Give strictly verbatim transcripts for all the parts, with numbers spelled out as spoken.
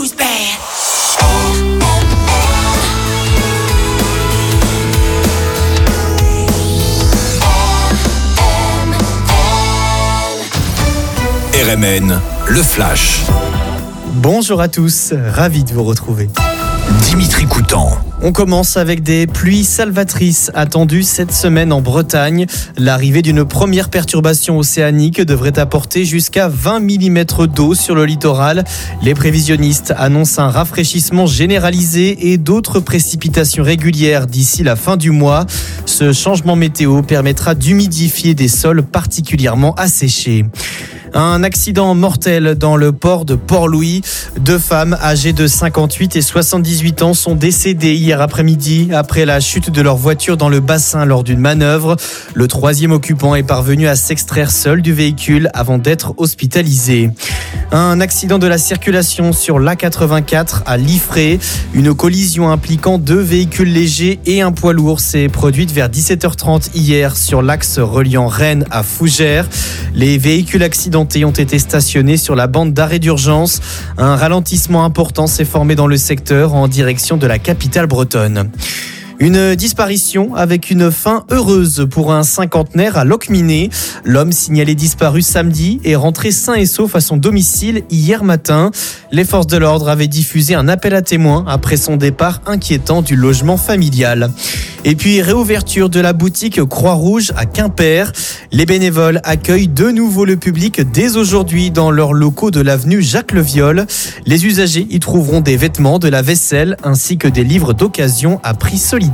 R M N, le Flash. Bonjour à tous, ravi de vous retrouver. Dimitri Coutan. On commence avec des pluies salvatrices attendues cette semaine en Bretagne. L'arrivée d'une première perturbation océanique devrait apporter jusqu'à vingt millimètres d'eau sur le littoral. Les prévisionnistes annoncent un rafraîchissement généralisé et d'autres précipitations régulières d'ici la fin du mois. Ce changement météo permettra d'humidifier des sols particulièrement asséchés. Un accident mortel dans le port de Port-Louis. Deux femmes âgées de cinquante-huit et soixante-dix-huit ans sont décédées hier après-midi après la chute de leur voiture dans le bassin lors d'une manœuvre. Le troisième occupant est parvenu à s'extraire seul du véhicule avant d'être hospitalisé. Un accident de la circulation sur l'A quatre-vingt-quatre à Liffré. Une collision impliquant deux véhicules légers et un poids lourd s'est produite vers dix-sept heures trente hier sur l'axe reliant Rennes à Fougères. Les véhicules accidentés ont été stationnés sur la bande d'arrêt d'urgence. Un ralentissement important s'est formé dans le secteur en direction de la capitale bretonne. Une disparition avec une fin heureuse pour un cinquantenaire à Locminé. L'homme signalé disparu samedi est rentré sain et sauf à son domicile hier matin. Les forces de l'ordre avaient diffusé un appel à témoins après son départ inquiétant du logement familial. Et puis réouverture de la boutique Croix-Rouge à Quimper. Les bénévoles accueillent de nouveau le public dès aujourd'hui dans leurs locaux de l'avenue Jacques Le Viol. Les usagers y trouveront des vêtements, de la vaisselle ainsi que des livres d'occasion à prix solidaire.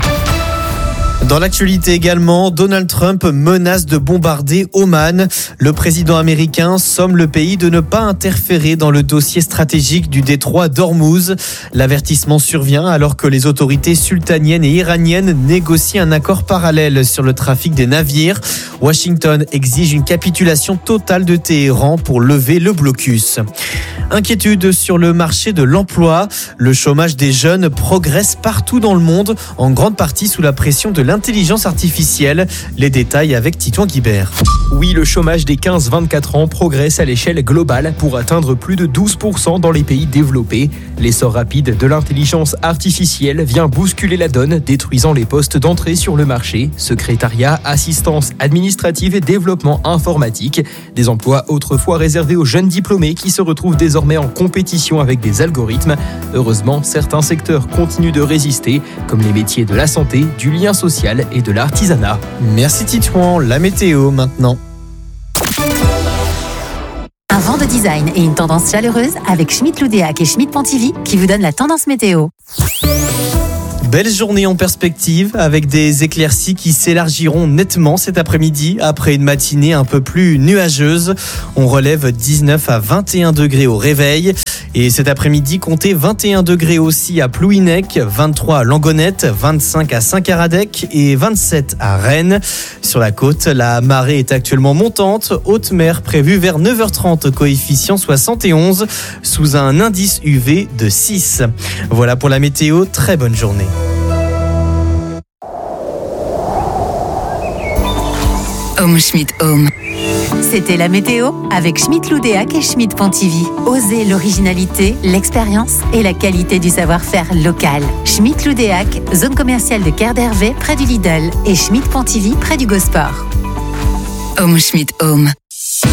Dans l'actualité également, Donald Trump menace de bombarder Oman. Le président américain somme le pays de ne pas interférer dans le dossier stratégique du détroit d'Ormuz. L'avertissement survient alors que les autorités sultaniennes et iraniennes négocient un accord parallèle sur le trafic des navires. Washington exige une capitulation totale de Téhéran pour lever le blocus. Inquiétude sur le marché de l'emploi. Le chômage des jeunes progresse partout dans le monde, en grande partie sous la pression de l'intelligence artificielle. Les détails avec Titouan Guibert. Oui, le chômage des quinze vingt-quatre ans progresse à l'échelle globale pour atteindre plus de douze pour cent dans les pays développés. L'essor rapide de l'intelligence artificielle vient bousculer la donne, détruisant les postes d'entrée sur le marché. Secrétariat, assistance administrative et développement informatique. Des emplois autrefois réservés aux jeunes diplômés qui se retrouvent désormais en compétition avec des algorithmes. Heureusement, certains secteurs continuent de résister, comme les métiers de la santé, du lien social et de l'artisanat. Merci Titouan, la météo maintenant. Un vent de design et une tendance chaleureuse avec Schmitt Loudéac et Schmitt Pontivy qui vous donnent la tendance météo. Belle journée en perspective avec des éclaircies qui s'élargiront nettement cet après-midi après une matinée un peu plus nuageuse. On relève dix-neuf à vingt et un degrés au réveil. Et cet après-midi, comptez vingt et un degrés aussi à Plouhinec, vingt-trois à Langonette, vingt-cinq à Saint-Caradec et vingt-sept à Rennes. Sur la côte, la marée est actuellement montante. Haute mer prévue vers neuf heures trente, coefficient soixante et onze, sous un indice U V de six. Voilà pour la météo, très bonne journée. Home Schmitt Home. C'était la météo avec Schmitt Loudéac et Schmitt Pontivy. Osez l'originalité, l'expérience et la qualité du savoir-faire local. Schmitt Loudéac, zone commerciale de Quai d'Hervé près du Lidl et Schmitt Pontivy près du Gosport. Home Schmitt Home.